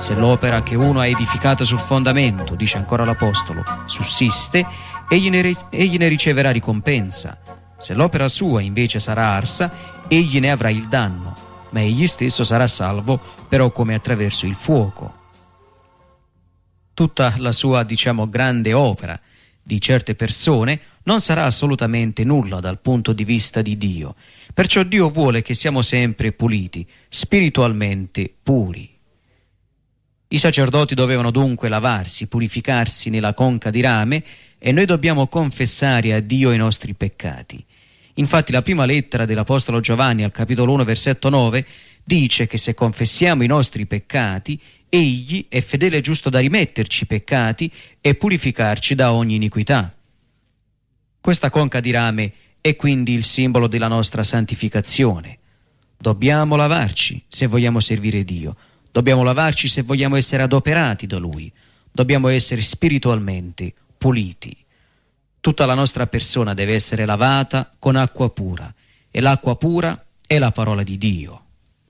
Se l'opera che uno ha edificata sul fondamento, dice ancora l'Apostolo, sussiste, egli ne riceverà ricompensa. Se l'opera sua invece sarà arsa, egli ne avrà il danno, ma egli stesso sarà salvo, però come attraverso il fuoco. Tutta la sua, grande opera di certe persone non sarà assolutamente nulla dal punto di vista di Dio. Perciò Dio vuole che siamo sempre puliti, spiritualmente puri. I sacerdoti dovevano dunque lavarsi, purificarsi nella conca di rame, e noi dobbiamo confessare a Dio i nostri peccati. Infatti la prima lettera dell'Apostolo Giovanni al capitolo 1 versetto 9 dice che se confessiamo i nostri peccati, egli è fedele e giusto da rimetterci i peccati e purificarci da ogni iniquità. Questa conca di rame è quindi il simbolo della nostra santificazione. Dobbiamo lavarci se vogliamo servire Dio. Dobbiamo lavarci se vogliamo essere adoperati da Lui. Dobbiamo essere spiritualmente puliti. Tutta la nostra persona deve essere lavata con acqua pura, e l'acqua pura è la parola di Dio.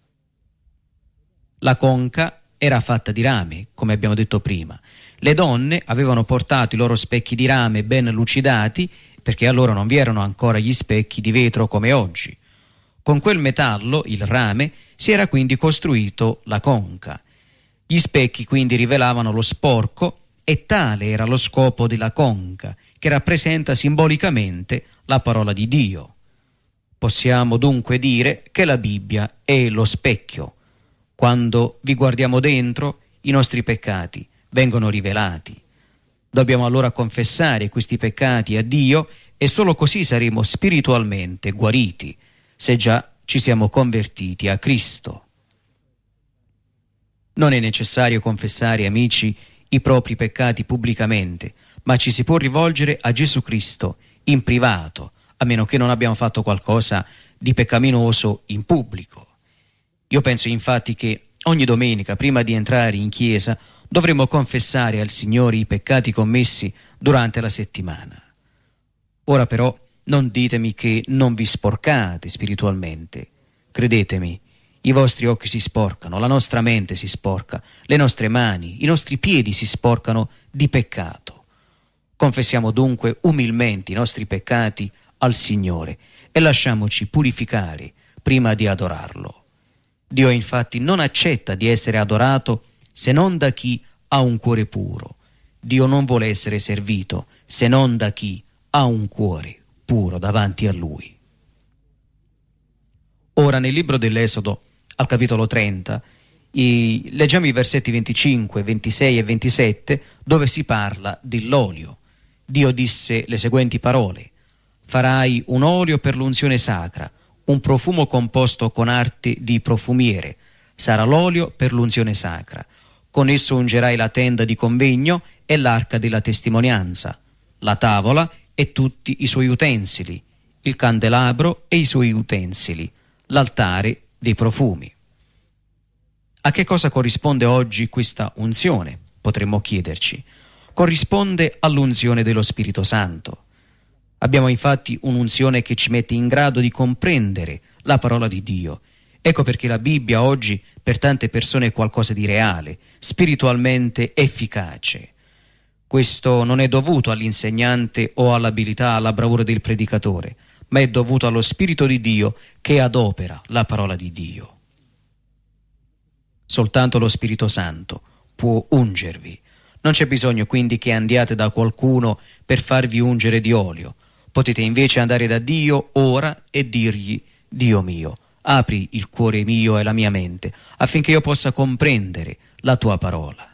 La conca era fatta di rame, come abbiamo detto prima. Le donne avevano portato i loro specchi di rame ben lucidati, perché allora non vi erano ancora gli specchi di vetro come oggi. Con quel metallo, il rame, si era quindi costruito la conca. Gli specchi quindi rivelavano lo sporco, e tale era lo scopo della conca, che rappresenta simbolicamente la parola di Dio. Possiamo dunque dire che la Bibbia è lo specchio. Quando vi guardiamo dentro, i nostri peccati vengono rivelati. Dobbiamo allora confessare questi peccati a Dio, e solo così saremo spiritualmente guariti, se già ci siamo convertiti a Cristo. Non è necessario confessare, amici, i propri peccati pubblicamente, ma ci si può rivolgere a Gesù Cristo in privato, a meno che non abbiamo fatto qualcosa di peccaminoso in pubblico. Io penso infatti che ogni domenica, prima di entrare in chiesa, dovremmo confessare al Signore i peccati commessi durante la settimana. Ora però non ditemi che non vi sporcate spiritualmente. Credetemi, i vostri occhi si sporcano, la nostra mente si sporca, le nostre mani, i nostri piedi si sporcano di peccato. Confessiamo dunque umilmente i nostri peccati al Signore e lasciamoci purificare prima di adorarlo. Dio infatti non accetta di essere adorato se non da chi ha un cuore puro. Dio non vuole essere servito se non da chi ha un cuore puro davanti a Lui. Ora nel libro dell'Esodo, al capitolo 30, leggiamo i versetti 25, 26 e 27, dove si parla dell'olio. Dio disse le seguenti parole: «Farai un olio per l'unzione sacra, un profumo composto con arte di profumiere. Sarà l'olio per l'unzione sacra. Con esso ungerai la tenda di convegno e l'arca della testimonianza, la tavola e tutti i suoi utensili, il candelabro e i suoi utensili, l'altare dei profumi». A che cosa corrisponde oggi questa unzione? Potremmo chiederci. Corrisponde all'unzione dello Spirito Santo. Abbiamo infatti un'unzione che ci mette in grado di comprendere la parola di Dio. Ecco perché la Bibbia oggi per tante persone è qualcosa di reale, spiritualmente efficace. Questo non è dovuto all'insegnante o all'abilità, alla bravura del predicatore, ma è dovuto allo Spirito di Dio che adopera la parola di Dio. Soltanto lo Spirito Santo può ungervi. Non c'è bisogno quindi che andiate da qualcuno per farvi ungere di olio. Potete invece andare da Dio ora e dirgli: Dio mio, apri il cuore mio e la mia mente affinché io possa comprendere la tua parola.